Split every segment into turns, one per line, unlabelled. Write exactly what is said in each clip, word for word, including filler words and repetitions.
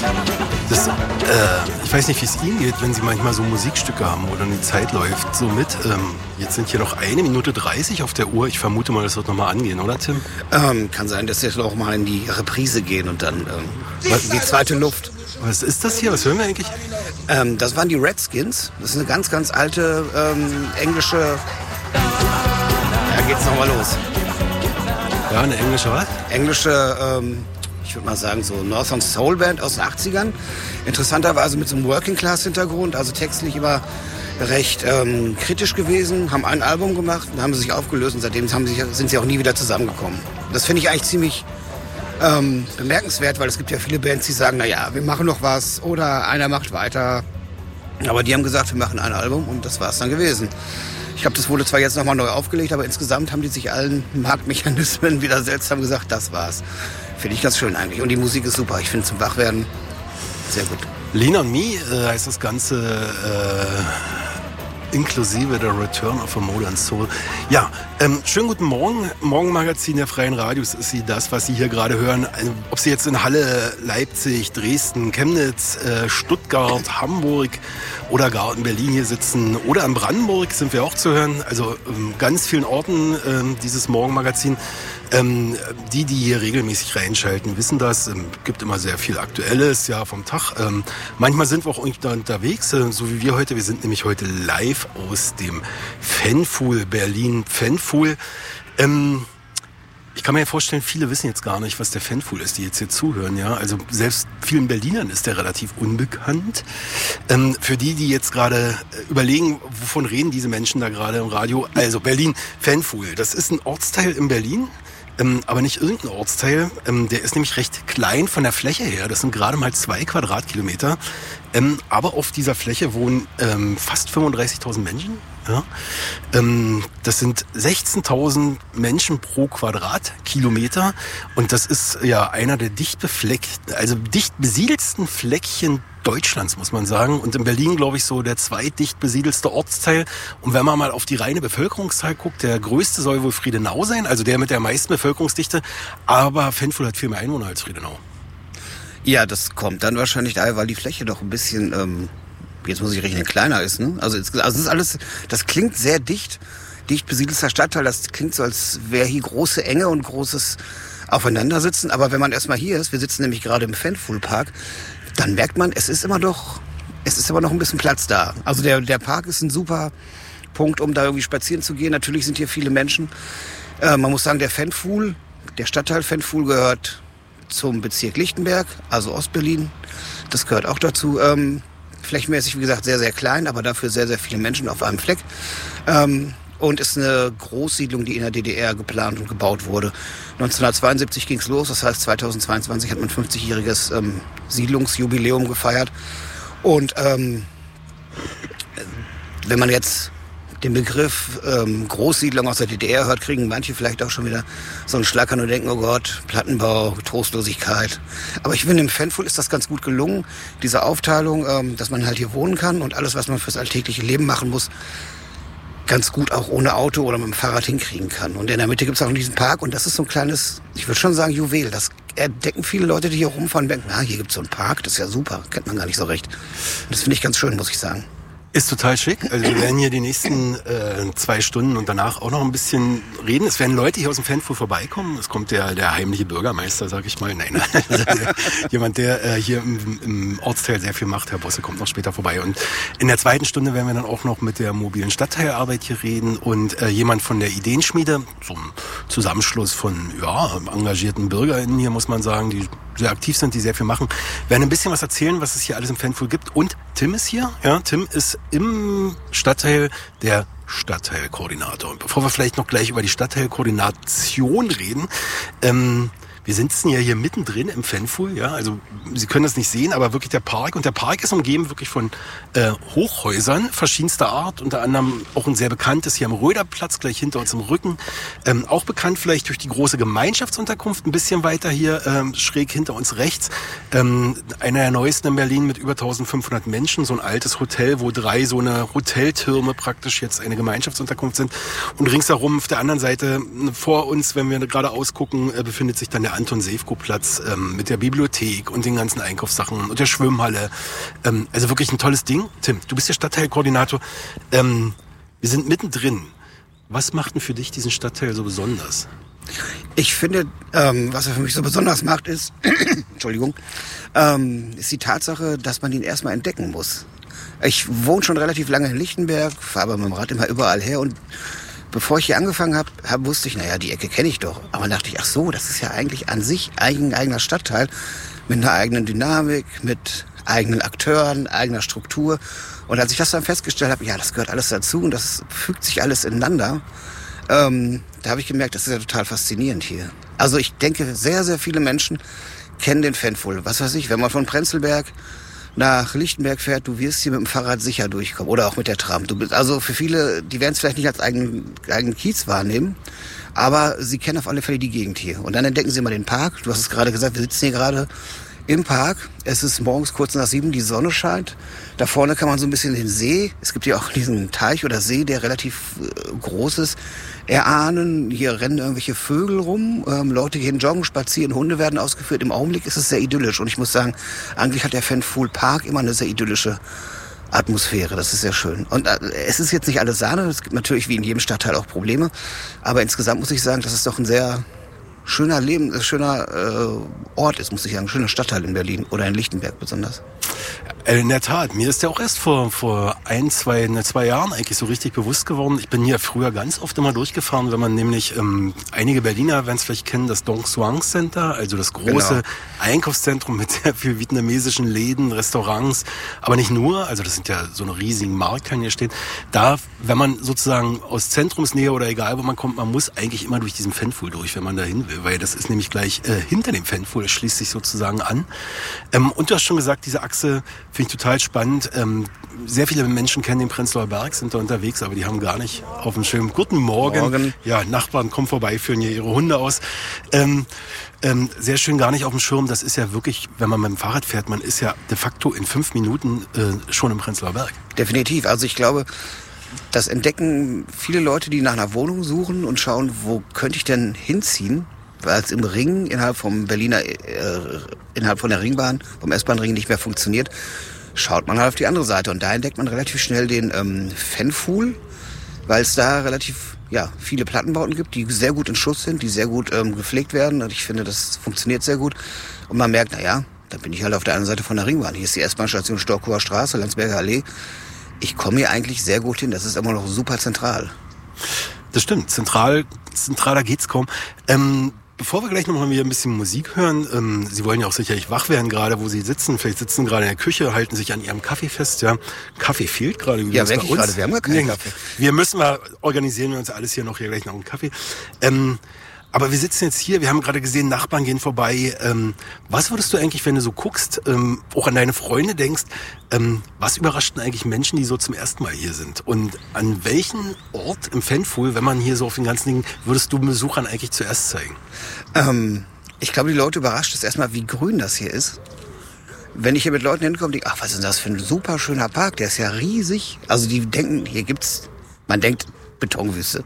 Das, äh, ich weiß nicht, wie es Ihnen geht, wenn Sie manchmal so Musikstücke haben oder die Zeit läuft so mit. Ähm, jetzt sind hier noch eine Minute dreißig auf der Uhr. Ich vermute mal, das wird nochmal angehen, oder Tim?
Ähm, kann sein, dass wir auch mal in die Reprise gehen und dann ähm, in die zweite Luft.
Was ist das hier? Was hören wir eigentlich?
Ähm, das waren die Redskins. Das ist eine ganz, ganz alte ähm, englische... Da geht's nochmal los.
Ja, eine englische was?
Englische... Ähm, ich würde mal sagen, so Northern Soul Band aus den achtzigern. Interessanterweise mit so einem Working-Class-Hintergrund, also textlich immer recht ähm, kritisch gewesen, haben ein Album gemacht und haben sich aufgelöst und seitdem haben sie, sind sie auch nie wieder zusammengekommen. Das finde ich eigentlich ziemlich ähm, bemerkenswert, weil es gibt ja viele Bands, die sagen, naja, wir machen noch was oder einer macht weiter. Aber die haben gesagt, wir machen ein Album und das war es dann gewesen. Ich glaube, das wurde zwar jetzt nochmal neu aufgelegt, aber insgesamt haben die sich allen Marktmechanismen wieder seltsam gesagt, das war's. Finde ich ganz schön eigentlich. Und die Musik ist super. Ich finde zum Wachwerden sehr gut.
Lean on Me äh, heißt das Ganze äh, inklusive der Return of a Modern Soul. Ja, ähm, schönen guten Morgen. Morgenmagazin der Freien Radios ist Sie das, was Sie hier gerade hören. Also, ob Sie jetzt in Halle, Leipzig, Dresden, Chemnitz, äh, Stuttgart, Hamburg oder gar in Berlin hier sitzen oder in Brandenburg sind wir auch zu hören. Also ähm, ganz vielen Orten ähm, dieses Morgenmagazin. Ähm, die, die hier regelmäßig reinschalten, wissen das. Ähm, gibt immer sehr viel Aktuelles, ja, vom Tag. Ähm, manchmal sind wir auch da unterwegs, äh, so wie wir heute. Wir sind nämlich heute live aus dem Fanfool Berlin. Fanfool. Ähm, ich kann mir ja vorstellen, viele wissen jetzt gar nicht, was der Fanfool ist, die jetzt hier zuhören. Ja, also selbst vielen Berlinern ist der relativ unbekannt. Ähm, für die, die jetzt gerade überlegen, wovon reden diese Menschen da gerade im Radio. Also Berlin Fanfool, das ist ein Ortsteil in Berlin. Ähm, aber nicht irgendein Ortsteil. Ähm, der ist nämlich recht klein von der Fläche her. Das sind gerade mal zwei Quadratkilometer. Ähm, aber auf dieser Fläche wohnen ähm, fast fünfunddreißigtausend Menschen. Ja? Ähm, das sind sechzehntausend Menschen pro Quadratkilometer. Und das ist ja einer der dicht befleckten, also dicht besiedelsten Fleckchen Deutschlands, muss man sagen. Und in Berlin, glaube ich, so der zweitdicht besiedelste Ortsteil. Und wenn man mal auf die reine Bevölkerungszahl guckt, der größte soll wohl Friedenau sein, also der mit der meisten Bevölkerungsdichte. Aber Fanfool hat viel mehr Einwohner als Friedenau.
Ja, das kommt dann wahrscheinlich daher, weil die Fläche doch ein bisschen, ähm, jetzt muss ich rechnen, kleiner ist. Ne? Also, also das ist alles, das klingt sehr dicht, dicht besiedelter Stadtteil. Das klingt so, als wäre hier große Enge und großes Aufeinandersitzen. Aber wenn man erstmal hier ist, wir sitzen nämlich gerade im Fanfool Park, dann merkt man, es ist immer doch, es ist immer noch ein bisschen Platz da. Also der, der Park ist ein super Punkt, um da irgendwie spazieren zu gehen. Natürlich sind hier viele Menschen. Äh, man muss sagen, der Fanfool, der Stadtteil Fanfool gehört zum Bezirk Lichtenberg, also Ostberlin. Das gehört auch dazu. Ähm, flächenmäßig, wie gesagt, sehr, sehr klein, aber dafür sehr, sehr viele Menschen auf einem Fleck. Ähm, und ist eine Großsiedlung, die in der D D R geplant und gebaut wurde. neunzehnhundertzweiundsiebzig ging es los, das heißt zweitausendzweiundzwanzig hat man fünfzigjähriges ähm, Siedlungsjubiläum gefeiert. Und ähm, wenn man jetzt den Begriff ähm, Großsiedlung aus der D D R hört, kriegen manche vielleicht auch schon wieder so einen Schlackern und denken, oh Gott, Plattenbau, Trostlosigkeit. Aber ich finde, im Fanfool ist das ganz gut gelungen, diese Aufteilung, ähm, dass man halt hier wohnen kann und alles, was man fürs alltägliche Leben machen muss, ganz gut auch ohne Auto oder mit dem Fahrrad hinkriegen kann. Und in der Mitte gibt es auch diesen Park und das ist so ein kleines, ich würde schon sagen, Juwel. Das entdecken viele Leute, die hier rumfahren und denken, ah, hier gibt es so einen Park, das ist ja super, kennt man gar nicht so recht. Und das finde ich ganz schön, muss ich sagen.
Ist total schick. Also wir werden hier die nächsten äh, zwei Stunden und danach auch noch ein bisschen reden. Es werden Leute hier aus dem Fanfool vorbeikommen. Es kommt der, der heimliche Bürgermeister, sag ich mal. Nein, also der, jemand, der äh, hier im, im Ortsteil sehr viel macht. Herr Bosse kommt noch später vorbei. Und in der zweiten Stunde werden wir dann auch noch mit der mobilen Stadtteilarbeit hier reden und äh, jemand von der Ideenschmiede, zum Zusammenschluss von ja, engagierten BürgerInnen hier, muss man sagen, die sehr aktiv sind, die sehr viel machen, werden ein bisschen was erzählen, was es hier alles im Fanfool gibt. Und Tim ist hier. Ja, Tim ist im Stadtteil der Stadtteilkoordinator. Und bevor wir vielleicht noch gleich über die Stadtteilkoordination reden, ähm, wir sitzen ja hier mittendrin im Fanfool, ja, also Sie können das nicht sehen, aber wirklich der Park. Und der Park ist umgeben wirklich von äh, Hochhäusern verschiedenster Art, unter anderem auch ein sehr bekanntes hier am Röderplatz, gleich hinter uns im Rücken. Ähm, auch bekannt vielleicht durch die große Gemeinschaftsunterkunft, ein bisschen weiter hier, ähm, schräg hinter uns rechts. Ähm, einer der neuesten in Berlin mit über eintausendfünfhundert Menschen, so ein altes Hotel, wo drei so eine Hoteltürme praktisch jetzt eine Gemeinschaftsunterkunft sind. Und ringsherum auf der anderen Seite vor uns, wenn wir gerade ausgucken, äh, befindet sich dann der Anton-Sewko-Platz ähm, mit der Bibliothek und den ganzen Einkaufssachen und der Schwimmhalle. Ähm, also wirklich ein tolles Ding. Tim, du bist der Stadtteilkoordinator. Ähm, wir sind mittendrin. Was macht denn für dich diesen Stadtteil so besonders?
Ich finde, ähm, was er für mich so besonders macht, ist, Entschuldigung, ähm, ist die Tatsache, dass man ihn erstmal entdecken muss. Ich wohne schon relativ lange in Lichtenberg, fahre aber mit dem Rad immer überall her und bevor ich hier angefangen habe, hab, wusste ich, naja, die Ecke kenne ich doch. Aber dachte ich, ach so, das ist ja eigentlich an sich ein eigener Stadtteil mit einer eigenen Dynamik, mit eigenen Akteuren, eigener Struktur. Und als ich das dann festgestellt habe, ja, das gehört alles dazu und das fügt sich alles ineinander, ähm, da habe ich gemerkt, das ist ja total faszinierend hier. Also ich denke, sehr, sehr viele Menschen kennen den Fanful. Was weiß ich, wenn man von Prenzlberg nach Lichtenberg fährt, du wirst hier mit dem Fahrrad sicher durchkommen oder auch mit der Tram. Du bist, also für viele, die werden es vielleicht nicht als eigenen, eigenen Kiez wahrnehmen, aber sie kennen auf alle Fälle die Gegend hier. Und dann entdecken sie mal den Park. Du hast es gerade gesagt, wir sitzen hier gerade im Park. Es ist morgens kurz nach sieben, die Sonne scheint. Da vorne kann man so ein bisschen den See, es gibt hier auch diesen Teich oder See, der relativ äh, groß ist, erahnen. Hier rennen irgendwelche Vögel rum, ähm, Leute gehen joggen, spazieren, Hunde werden ausgeführt. Im Augenblick ist es sehr idyllisch und ich muss sagen, eigentlich hat der Fanful Park immer eine sehr idyllische Atmosphäre. Das ist sehr schön. Und äh, es ist jetzt nicht alles Sahne, es gibt natürlich wie in jedem Stadtteil auch Probleme, aber insgesamt muss ich sagen, das ist doch ein sehr schöner Leben, schöner äh, Ort ist, muss ich sagen, ein schöner Stadtteil in Berlin oder in Lichtenberg besonders.
In der Tat, mir ist ja auch erst vor, vor ein, zwei, ne, zwei Jahren eigentlich so richtig bewusst geworden. Ich bin hier früher ganz oft immer durchgefahren, wenn man nämlich, ähm, einige Berliner werden es vielleicht kennen, das Dong Suang Center, also das große genau. Einkaufszentrum mit sehr viel vietnamesischen Läden, Restaurants, aber nicht nur, also das sind ja so eine riesigen Marken, hier stehen. Da, wenn man sozusagen aus Zentrumsnähe oder egal wo man kommt, man muss eigentlich immer durch diesen Fanful durch, wenn man da hin will, weil das ist nämlich gleich äh, hinter dem Fanful, das schließt sich sozusagen an. Ähm, und du hast schon gesagt, diese Achse finde ich total spannend. Ähm, sehr viele Menschen kennen den Prenzlauer Berg, sind da unterwegs, aber die haben gar nicht auf dem Schirm. Guten Morgen.
Morgen.
Ja, Nachbarn kommen vorbei, führen hier ihre Hunde aus. Ähm, ähm, sehr schön gar nicht auf dem Schirm. Das ist ja wirklich, wenn man mit dem Fahrrad fährt, man ist ja de facto in fünf Minuten äh, schon im Prenzlauer Berg.
Definitiv. Also ich glaube, das entdecken viele Leute, die nach einer Wohnung suchen und schauen, wo könnte ich denn hinziehen, weil es im Ring innerhalb vom Berliner, äh, innerhalb von der Ringbahn, vom S-Bahn-Ring nicht mehr funktioniert, schaut man halt auf die andere Seite. Und da entdeckt man relativ schnell den ähm, Fanful, weil es da relativ ja, viele Plattenbauten gibt, die sehr gut in Schuss sind, die sehr gut ähm, gepflegt werden. Und ich finde, das funktioniert sehr gut. Und man merkt, naja, da bin ich halt auf der anderen Seite von der Ringbahn. Hier ist die S-Bahn-Station Storkower Straße, Landsberger Allee. Ich komme hier eigentlich sehr gut hin. Das ist immer noch super zentral.
Das stimmt. Zentral, zentraler geht's kaum. Ähm, Bevor wir gleich noch mal wieder ein bisschen Musik hören, ähm, Sie wollen ja auch sicherlich wach werden, gerade wo Sie sitzen. Vielleicht sitzen Sie gerade in der Küche, halten sich an Ihrem Kaffee fest. Ja, Kaffee fehlt gerade übrigens
ja,
bei uns.
Gerade. Wir haben ja keinen Kaffee.
Wir müssen mal organisieren wir uns alles hier noch hier gleich noch einen Kaffee. Ähm, aber wir sitzen jetzt hier, wir haben gerade gesehen, Nachbarn gehen vorbei. Ähm, was würdest du eigentlich, wenn du so guckst, ähm, auch an deine Freunde denkst, ähm, was überrascht denn eigentlich Menschen, die so zum ersten Mal hier sind? Und an welchen Ort im Fanful, wenn man hier so auf den ganzen Dingen, würdest du Besuchern eigentlich zuerst zeigen?
Ähm, ich glaube, die Leute überrascht es erstmal, wie grün das hier ist. Wenn ich hier mit Leuten hinkomme, die, ach, was ist denn das für ein super schöner Park, der ist ja riesig. Also die denken, hier gibt's, man denkt Betonwüste.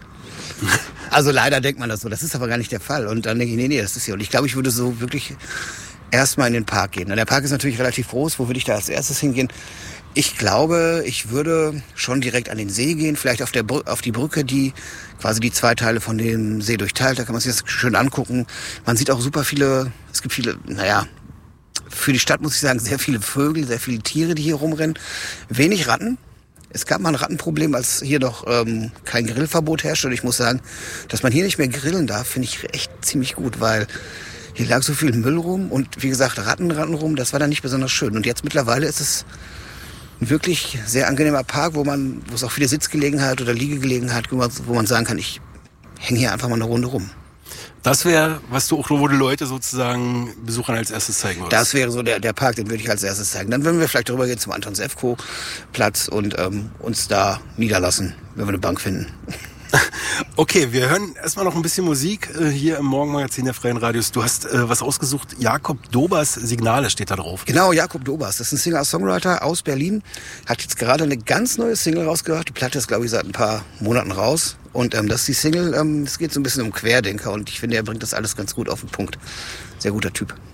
Also leider denkt man das so, das ist aber gar nicht der Fall. Und dann denke ich, nee, nee, das ist hier. Und ich glaube, ich würde so wirklich erstmal in den Park gehen. Und der Park ist natürlich relativ groß, wo würde ich da als erstes hingehen? Ich glaube, ich würde schon direkt an den See gehen, vielleicht auf, der Br- auf die Brücke, die quasi die zwei Teile von dem See durchteilt. Da kann man sich das schön angucken. Man sieht auch super viele, es gibt viele, naja, für die Stadt muss ich sagen, sehr viele Vögel, sehr viele Tiere, die hier rumrennen. Wenig Ratten. Es gab mal ein Rattenproblem, als hier noch ähm, kein Grillverbot herrschte. Und ich muss sagen, dass man hier nicht mehr grillen darf, finde ich echt ziemlich gut, weil hier lag so viel Müll rum und wie gesagt, Ratten, Ratten rum, das war dann nicht besonders schön. Und jetzt mittlerweile ist es ein wirklich sehr angenehmer Park, wo man, wo es auch viele Sitzgelegenheit oder Liegegelegenheit gibt, wo man sagen kann, ich hänge hier einfach mal eine Runde rum.
Das wäre, was du auch, wo die Leute sozusagen Besuchern als erstes zeigen würdest.
Das wäre so der, der Park, den würde ich als erstes zeigen. Dann würden wir vielleicht darüber gehen zum Anton-Sewko-Platz und ähm, uns da niederlassen, wenn wir eine Bank finden.
Okay, wir hören erstmal noch ein bisschen Musik äh, hier im Morgenmagazin der Freien Radios. Du hast äh, was ausgesucht, Jakob Dobers Signale steht da drauf.
Genau, Jakob Dobers, das ist ein Singer-Songwriter aus Berlin, hat jetzt gerade eine ganz neue Single rausgebracht. Die Platte ist, glaube ich, seit ein paar Monaten raus. Und ähm, das ist die Single, ähm, es geht so ein bisschen um Querdenker und ich finde, er bringt das alles ganz gut auf den Punkt. Sehr guter Typ.